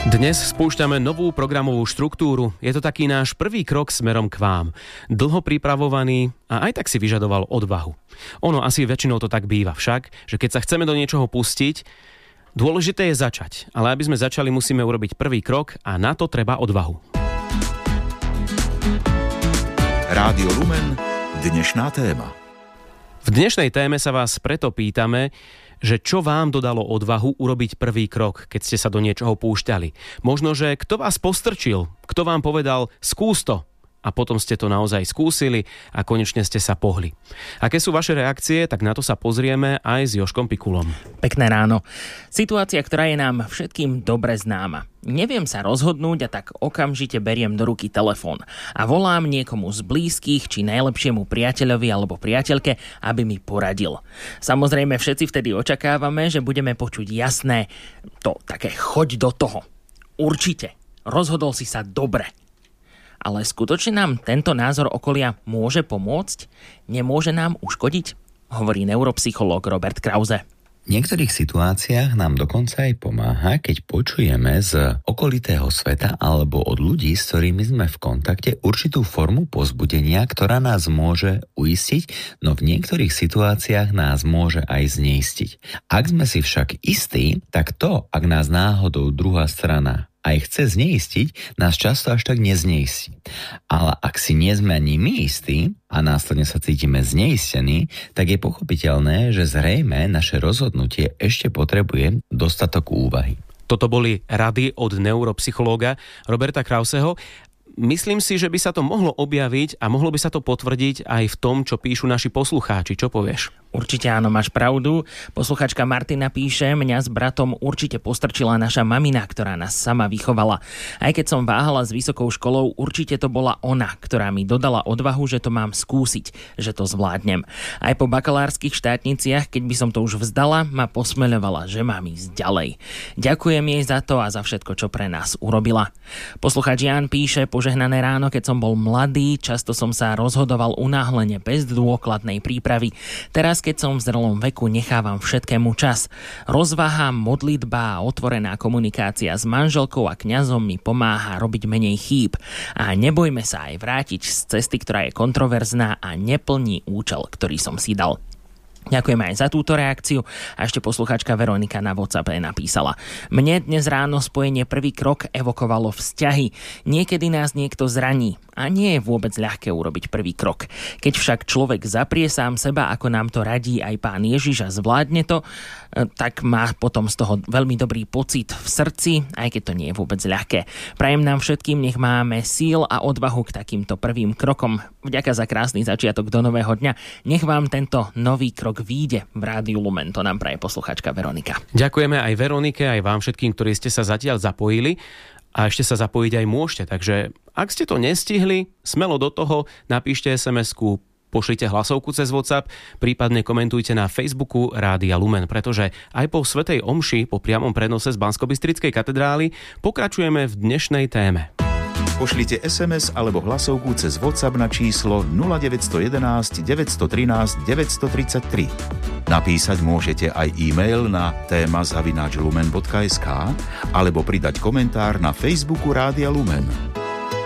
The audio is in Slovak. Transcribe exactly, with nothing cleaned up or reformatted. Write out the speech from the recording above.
Dnes spúšťame novú programovú štruktúru. Je to taký náš prvý krok smerom k vám. Dlho pripravovaný a aj tak si vyžadoval odvahu. Ono asi väčšinou to tak býva však, že keď sa chceme do niečoho pustiť, dôležité je začať. Ale aby sme začali, musíme urobiť prvý krok a na to treba odvahu. Rádio Lumen, dnešná téma. V dnešnej téme sa vás preto pýtame, že čo vám dodalo odvahu urobiť prvý krok, keď ste sa do niečoho púšťali. Možno, že kto vás postrčil, kto vám povedal skús to a potom ste to naozaj skúsili a konečne ste sa pohli. Aké sú vaše reakcie, tak na to sa pozrieme aj s Jožkom Pikulom. Pekné ráno. Situácia, ktorá je nám všetkým dobre známa. Neviem sa rozhodnúť a tak okamžite beriem do ruky telefón a volám niekomu z blízkych či najlepšiemu priateľovi alebo priateľke, aby mi poradil. Samozrejme všetci vtedy očakávame, že budeme počuť jasné to také choď do toho. Určite. Rozhodol si sa dobre. Ale skutočne nám tento názor okolia môže pomôcť? Nemôže nám uškodiť? Hovorí neuropsychológ Robert Krause. V niektorých situáciách nám dokonca aj pomáha, keď počujeme z okolitého sveta alebo od ľudí, s ktorými sme v kontakte, určitú formu povzbudenia, ktorá nás môže uistiť, no v niektorých situáciách nás môže aj zneistiť. Ak sme si však istí, tak to, ak nás náhodou druhá strana aj chce zneistiť, nás často až tak nezneistí. Ale ak si nie sme ani my istí a následne sa cítime zneistení, tak je pochopiteľné, že zrejme naše rozhodnutie ešte potrebuje dostatok úvahy. Toto boli rady od neuropsychológa Roberta Krauseho. Myslím si, že by sa to mohlo objaviť a mohlo by sa to potvrdiť aj v tom, čo píšu naši poslucháči. Čo povieš? Určite áno, máš pravdu. Posluchačka Martina píše, mňa s bratom určite postrčila naša mamina, ktorá nás sama vychovala. Aj keď som váhala s vysokou školou, určite to bola ona, ktorá mi dodala odvahu, že to mám skúsiť, že to zvládnem. Aj po bakalárskych štátniciach, keď by som to už vzdala, ma posmeľovala, že mám ísť ďalej. Ďakujem jej za to a za všetko, čo pre nás urobila. Posluchač Jan píše, požehnané ráno, keď som bol mladý, často som sa rozhodoval unáhlene bez dôkladnej prípravy. Teraz keď som v zrelom veku, nechávam všetkému čas. Rozvaha, modlitba a otvorená komunikácia s manželkou a kňazom mi pomáha robiť menej chýb. A nebojme sa aj vrátiť z cesty, ktorá je kontroverzná a neplní účel, ktorý som si dal. Ďakujeme aj za túto reakciu a ešte posluchačka Veronika na WhatsAppe napísala. Mne dnes ráno spojenie prvý krok evokovalo vzťahy. Niekedy nás niekto zraní a nie je vôbec ľahké urobiť prvý krok. Keď však človek zaprie sám seba, ako nám to radí aj Pán Ježiš a zvládne to, tak má potom z toho veľmi dobrý pocit v srdci, aj keď to nie je vôbec ľahké. Prajem nám všetkým, nech máme síl a odvahu k takýmto prvým krokom. Vďaka za krásny začiatok do nového dňa. Nech vám tento nový krok výjde v Rádiu Lumen. To nám praje posluchačka Veronika. Ďakujeme aj Veronike, aj vám všetkým, ktorí ste sa zatiaľ zapojili a ešte sa zapojiť aj môžete. Takže ak ste to nestihli, smelo do toho, napíšte es em esku, pošlite hlasovku cez WhatsApp, prípadne komentujte na Facebooku Rádia Lumen, pretože aj po svätej omši, po priamom prenose z Banskobystrickej katedrály pokračujeme v dnešnej téme. Pošlite es em es alebo hlasovku cez WhatsApp na číslo nula deväť jedna jedna, deväť jedna tri, deväť tri tri. Napísať môžete aj e-mail na téma zavináč lumen bodka es ká alebo pridať komentár na Facebooku Rádia Lumen.